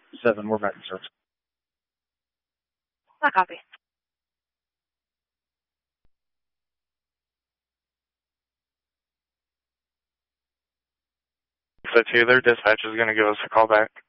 7, we're back in service. I copy. So Taylor, dispatch is going to give us a call back.